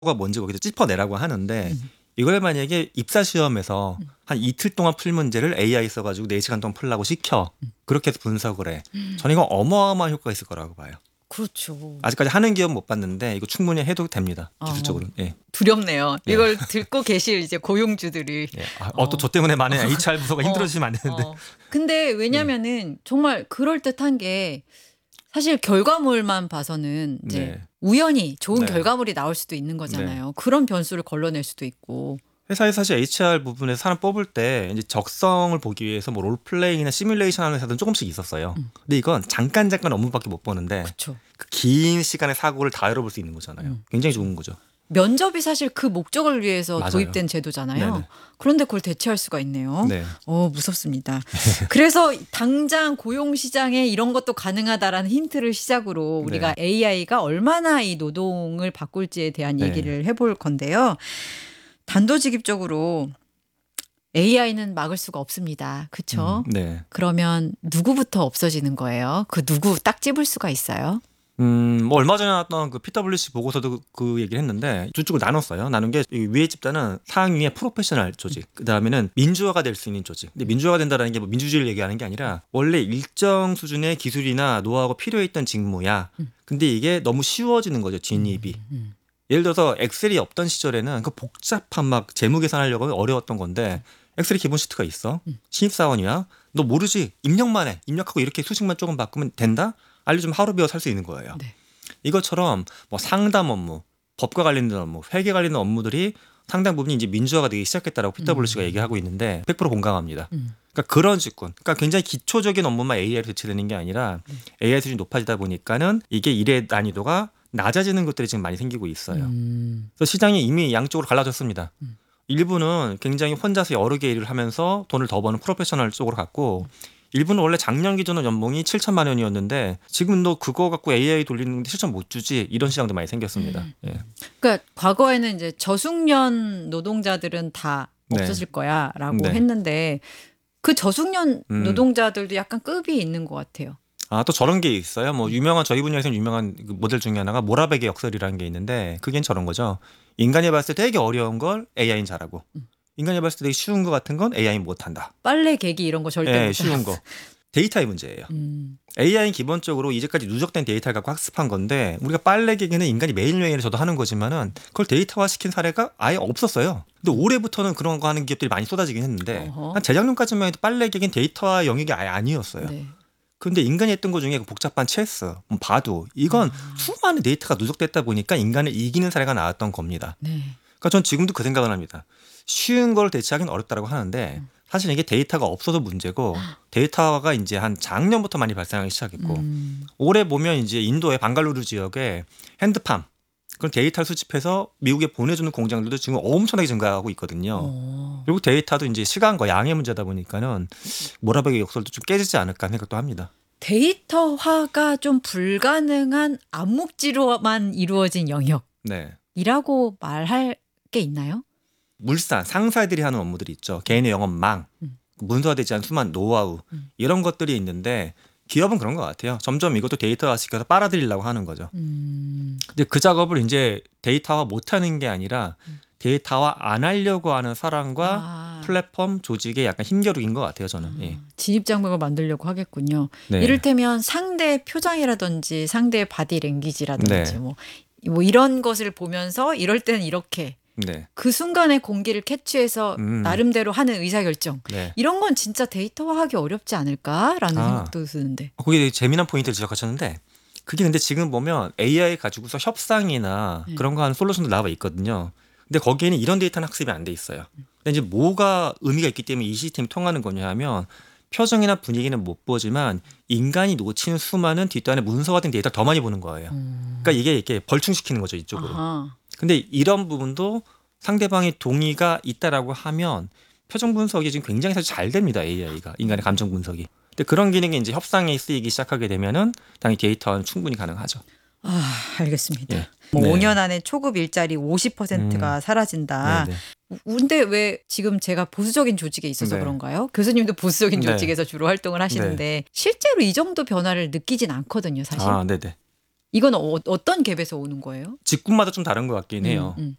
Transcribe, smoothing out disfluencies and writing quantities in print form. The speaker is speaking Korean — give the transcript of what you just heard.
뭔지 거기서 짚어내라고 하는데 음. 이걸 만약에 입사 시험에서 한 이틀 동안 풀 문제를 AI 써가지고 4시간 동안 풀라고 시켜. 그렇게 해서 분석을 해. 저는 이거 어마어마한 효과가 있을 거라고 봐요. 그렇죠. 아직까지 하는 기업 못 봤는데 이거 충분히 해도 됩니다. 기술적으로. 예. 두렵네요. 네. 이걸 듣고 계실 이제 고용주들이. 예. 또 저 때문에 많은 HR 부서가 힘들어지시면 안 되는데. 근데 왜냐면은 정말 그럴듯한 게 사실 결과물만 봐서는 이제 네. 우연히 좋은 네. 결과물이 나올 수도 있는 거잖아요. 그런 변수를 걸러낼 수도 있고. 회사에서 사실 HR 부분에서 사람 뽑을 때 이제 적성을 보기 위해서 뭐 롤플레잉이나 시뮬레이션 하는 회사들은 조금씩 있었어요. 근데 이건 잠깐 업무밖에 못 보는데 그렇죠. 그 긴 시간의 사고를 다 열어볼 수 있는 거잖아요. 굉장히 좋은 거죠. 면접이 사실 그 목적을 위해서 맞아요. 도입된 제도잖아요. 네네. 그런데 그걸 대체할 수가 있네요. 네. 무섭습니다. 그래서 당장 고용 시장에 이런 것도 가능하다라는 힌트를 시작으로 우리가 AI가 얼마나 이 노동을 바꿀지에 대한 네. 얘기를 해볼 건데요. 단도직입적으로 AI는 막을 수가 없습니다. 그렇죠? 네. 그러면 누구부터 없어지는 거예요? 그 누구 딱 집을 수가 있어요? 뭐 얼마 전에 나왔던 그 PwC 보고서도 그 얘기를 했는데 두 쪽으로 나눴어요. 나눈 게 위에 집단은 상위의 프로페셔널 조직, 그 다음에는 민주화가 될 수 있는 조직. 근데 민주화가 된다는 게 뭐 민주주의를 얘기하는 게 아니라 원래 일정 수준의 기술이나 노하우가 필요했던 직무야. 근데 이게 너무 쉬워지는 거죠, 진입이. 예를 들어서 엑셀이 없던 시절에는 그 복잡한 막 재무 계산하려고 하면 어려웠던 건데 엑셀에 기본 시트가 있어. 신입사원이야. 너 모르지? 입력만 해. 입력하고 이렇게 수식만 조금 바꾸면 된다? 알려주면 하루 배워 살 수 있는 거예요. 네. 이것처럼 뭐 상담 업무, 법과 관련된 업무, 회계 관련된 업무들이 상당 부분이 이제 민주화가 되기 시작했다라고 PwC가 얘기하고 있는데 100% 공감합니다. 그러니까 그런 직군, 그러니까 굉장히 기초적인 업무만 AI로 대체되는 게 아니라 AI 수준이 높아지다 보니까는 이게 일의 난이도가 낮아지는 것들이 지금 많이 생기고 있어요. 그래서 시장이 이미 양쪽으로 갈라졌습니다. 일부는 굉장히 혼자서 여러 개 일을 하면서 돈을 더 버는 프로페셔널 쪽으로 갔고 일부는 원래 작년 기준으로 연봉이 7천만 원이었는데 지금 너 그거 갖고 AI 돌리는데 7천 못 주지 이런 시장도 많이 생겼습니다. 예. 그러니까 과거에는 이제 저숙련 노동자들은 다 없어질 거야라고 네. 했는데 그 저숙련 노동자들도 약간 급이 있는 것 같아요. 또 저런 게 있어요. 뭐 유명한 저희 분야에서는 유명한 그 모델 중에 하나가 모라베게 역설이라는 게 있는데 그게 저런 거죠. 인간이 봤을 때 되게 어려운 걸 AI는 잘하고 인간이 봤을 때 되게 쉬운 거 같은 건 AI는 못한다. 빨래 개기 이런 거 절대 예, 못 쉬운 거. 데이터의 문제예요. AI는 기본적으로 이제까지 누적된 데이터를 갖고 학습한 건데 우리가 빨래 개기는 인간이 매일매일 저도 하는 거지만은 그걸 데이터화 시킨 사례가 아예 없었어요. 근데 올해부터는 그런 거 하는 기업들이 많이 쏟아지긴 했는데 한 재작년까지만 해도 빨래 개기는 데이터화 영역이 아예 아니었어요. 네. 근데 인간이 했던 것 중에 그 복잡한 체스, 바둑 이건 수많은 데이터가 누적됐다 보니까 인간을 이기는 사례가 나왔던 겁니다. 네. 그러니까 전 지금도 그 생각을 합니다. 쉬운 걸 대체하기는 어렵다고 하는데 사실 이게 데이터가 없어서 문제고 데이터가 이제 한 작년부터 많이 발생하기 시작했고 올해 보면 이제 인도의 방갈루루 지역에 핸드팜 그런 데이터를 수집해서 미국에 보내주는 공장들도 지금 엄청나게 증가하고 있거든요. 그리고 데이터도 이제 시간과 양의 문제다 보니까는 모라베게 역설도 좀 깨지지 않을까 생각도 합니다. 데이터화가 좀 불가능한 암묵지로만 이루어진 영역이라고 네. 말할 게 있나요? 물산, 상사들이 하는 업무들이 있죠. 개인의 영업망, 문서화되지 않은 수많은 노하우 이런 것들이 있는데 기업은 그런 것 같아요. 점점 이것도 데이터화 시켜서 빨아들이려고 하는 거죠. 근데 그 작업을 이제 데이터화 못하는 게 아니라 데이터화 안 하려고 하는 사람과 플랫폼 조직의 약간 힘겨루기인 것 같아요. 저는. 예. 진입장벽을 만들려고 하겠군요. 네. 이를테면 상대의 표정이라든지 상대의 바디랭귀지라든지 네. 뭐 이런 것을 보면서 이럴 때는 이렇게 네. 그 순간의 공기를 캐치해서 나름대로 하는 의사결정. 네. 이런 건 진짜 데이터화하기 어렵지 않을까라는 생각도 드는데. 거기 되게 재미난 포인트를 지적하셨는데 그게 근데 지금 보면 AI 가지고서 협상이나 그런 거 하는 솔루션도 나와 있거든요. 근데 거기에는 이런 데이터는 학습이 안 돼 있어요. 근데 이제 뭐가 의미가 있기 때문에 이 시스템이 통하는 거냐 하면 표정이나 분위기는 못 보지만 인간이 놓치는 수많은 뒷단의 문서화된 데이터를 더 많이 보는 거예요. 그러니까 이게 이렇게 벌충시키는 거죠, 이쪽으로. 아하. 근데 이런 부분도 상대방의 동의가 있다라고 하면 표정 분석이 지금 굉장히 사실 잘 됩니다. AI가 인간의 감정 분석이. 근데 그런 기능이 이제 협상에 쓰이기 시작하게 되면은 당연히 데이터는 충분히 가능하죠. 알겠습니다. 예. 뭐 네. 5년 안에 초급 일자리 50%가 사라진다. 네네. 근데 왜 지금 제가 보수적인 조직에 있어서 네. 그런가요? 교수님도 보수적인 네. 조직에서 주로 활동을 하시는데 실제로 이 정도 변화를 느끼진 않거든요, 사실. 네네. 이건 어떤 갭에서 오는 거예요? 직군마다 좀 다른 것 같긴 해요.